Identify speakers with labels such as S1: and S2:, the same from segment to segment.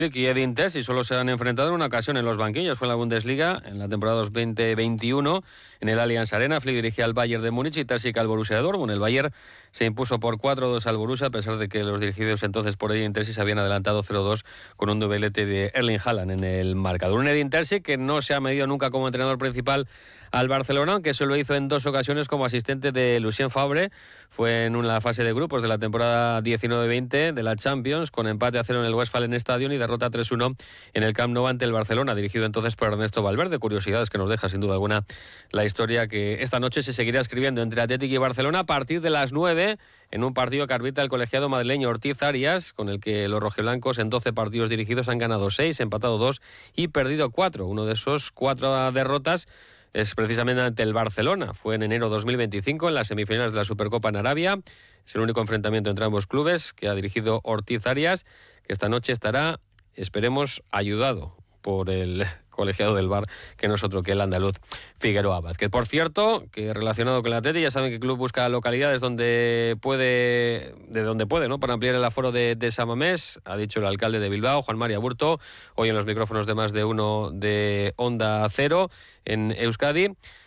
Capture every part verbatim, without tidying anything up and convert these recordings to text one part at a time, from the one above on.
S1: y Edin Terzic solo se han enfrentado en una ocasión en los banquillos. Fue en la Bundesliga en la temporada dos mil veinte veintiuno en el Allianz Arena. Flick dirigía al Bayern de Múnich y Terzic al Borussia Dortmund. El Bayern se impuso por cuatro dos al Borussia, a pesar de que los dirigidos entonces por Edin Terzic habían adelantado cero dos con un doblete de Erling Haaland en el marcador. Un Edin Terzic que no se ha medido nunca como entrenador principal al Barcelona, aunque se lo hizo en dos ocasiones como asistente de Lucien Favre. Fue en una fase de grupos de la temporada diecinueve veinte de la Champions, con empate a cero en el Westfalen Stadium y derrota tres uno en el Camp Nou ante el Barcelona, dirigido entonces por Ernesto Valverde. Curiosidades que nos deja sin duda alguna la historia que esta noche se seguirá escribiendo entre Atlético y Barcelona a partir de las nueve, en un partido que arbitra el colegiado madrileño Ortiz Arias, con el que los rojiblancos en doce partidos dirigidos han ganado seis, empatado dos y perdido cuatro. Uno de esos cuatro derrotas es precisamente ante el Barcelona. Fue en enero dos mil veinticinco en las semifinales de la Supercopa en Arabia. Es el único enfrentamiento entre ambos clubes que ha dirigido Ortiz Arias, que esta noche estará, esperemos, ayudado por el colegiado del V A R, que no es otro que el andaluz Figueroa Abad. Que por cierto, que relacionado con el Atleti, ya saben que el club busca localidades donde puede, de donde puede, ¿no?, para ampliar el aforo de, de San Mamés. Ha dicho el alcalde de Bilbao, Juan Mari Aburto, hoy en los micrófonos de Más de Uno de Onda Cero en Euskadi,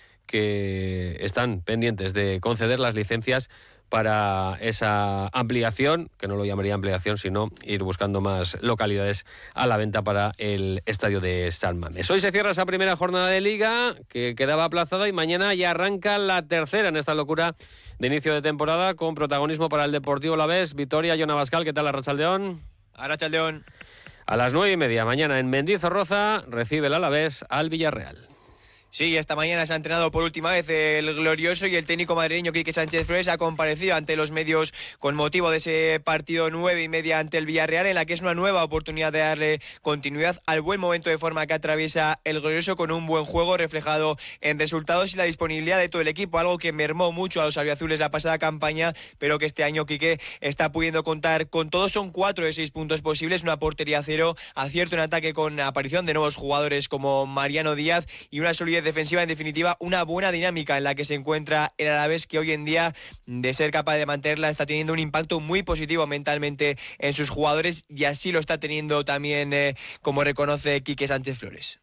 S1: que están pendientes de conceder las licencias para esa ampliación, que no lo llamaría ampliación, sino ir buscando más localidades a la venta para el estadio de San Mamés. Hoy se cierra esa primera jornada de Liga, que quedaba aplazada, y mañana ya arranca la tercera en esta locura de inicio de temporada, con protagonismo para el Deportivo Alavés. Vitoria, Jon Abascal, ¿qué tal, Arratsaldeon?
S2: Arratsaldeon.
S1: A las nueve y media, mañana en Mendizorroza, recibe el Alavés al Villarreal.
S2: Sí, esta mañana se ha entrenado por última vez el glorioso, y el técnico madrileño Quique Sánchez Flores ha comparecido ante los medios con motivo de ese partido nueve y media ante el Villarreal, en la que es una nueva oportunidad de darle continuidad al buen momento de forma que atraviesa el glorioso, con un buen juego reflejado en resultados y la disponibilidad de todo el equipo, algo que mermó mucho a los albiazules la pasada campaña, pero que este año Quique está pudiendo contar con todos. Son cuatro de seis puntos posibles, una portería cero, acierto en ataque con aparición de nuevos jugadores como Mariano Díaz y una solidez defensiva. En definitiva, una buena dinámica en la que se encuentra el Alavés, que hoy en día, de ser capaz de mantenerla, está teniendo un impacto muy positivo mentalmente en sus jugadores, y así lo está teniendo también, eh, como reconoce Quique Sánchez Flores.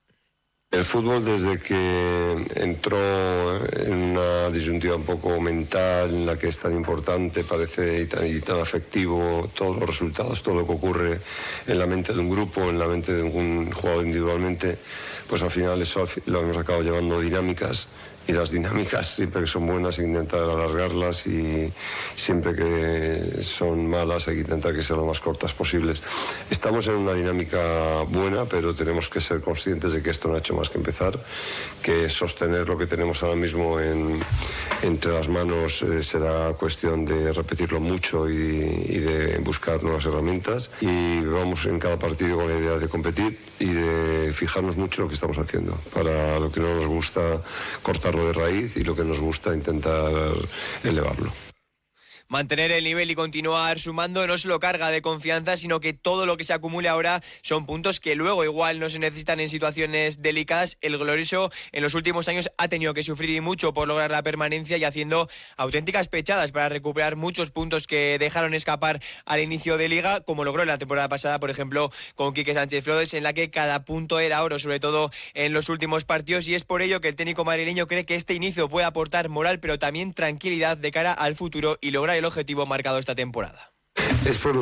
S3: El fútbol, desde que entró en una disyuntiva un poco mental, en la que es tan importante, parece, y tan, y tan afectivo, todos los resultados, todo lo que ocurre en la mente de un grupo, en la mente de un jugador individualmente, pues al final eso lo hemos acabado llevando dinámicas. Y las dinámicas, siempre que son buenas, hay que intentar alargarlas, y siempre que son malas hay que intentar que sean lo más cortas posibles. Estamos en una dinámica buena, pero tenemos que ser conscientes de que esto no ha hecho más que empezar, que sostener lo que tenemos ahora mismo en, entre las manos eh, será cuestión de repetirlo mucho y, y de buscar nuevas herramientas, y vamos en cada partido con la idea de competir y de fijarnos mucho en lo que estamos haciendo. Para lo que no nos gusta, cortar de raíz, y lo que nos gusta, intentar elevarlo.
S2: Mantener el nivel y continuar sumando no solo carga de confianza, sino que todo lo que se acumule ahora son puntos que luego igual no se necesitan en situaciones delicadas. El glorioso en los últimos años ha tenido que sufrir y mucho por lograr la permanencia, y haciendo auténticas pechadas para recuperar muchos puntos que dejaron escapar al inicio de Liga, como logró en la temporada pasada, por ejemplo, con Quique Sánchez Flores, en la que cada punto era oro, sobre todo en los últimos partidos, y es por ello que el técnico madrileño cree que este inicio puede aportar moral, pero también tranquilidad de cara al futuro y lograr el objetivo marcado esta temporada.
S3: Es por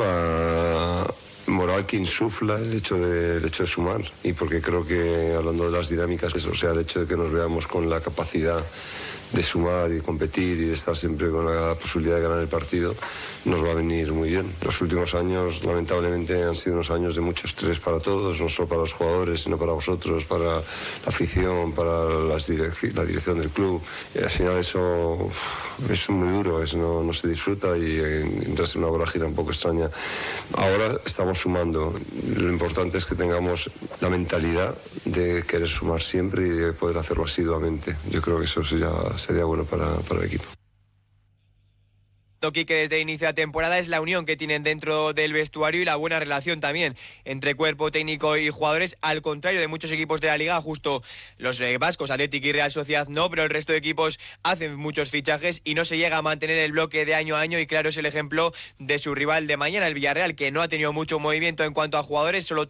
S3: la moral que insufla el hecho de, el hecho de sumar, y porque creo que, hablando de las dinámicas, eso, o sea, el hecho de que nos veamos con la capacidad de sumar y de competir y de estar siempre con la posibilidad de ganar el partido, nos va a venir muy bien. Los últimos años, lamentablemente, han sido unos años de mucho estrés para todos, no solo para los jugadores, sino para vosotros, para la afición, para las direc- la dirección del club. Y al final eso uf, es muy duro, es, no, no se disfruta, y entras en una vorágine un poco extraña. Ahora estamos sumando. Lo importante es que tengamos la mentalidad de querer sumar siempre y de poder hacerlo asiduamente. Yo creo que eso sería, sería bueno para, para el equipo.
S2: Quique desde el inicio de la temporada es la unión que tienen dentro del vestuario y la buena relación también entre cuerpo técnico y jugadores, al contrario de muchos equipos de la Liga. Justo los eh, vascos, Athletic y Real Sociedad no, pero el resto de equipos hacen muchos fichajes y no se llega a mantener el bloque de año a año, y claro es el ejemplo de su rival de mañana, el Villarreal, que no ha tenido mucho movimiento en cuanto a jugadores, solo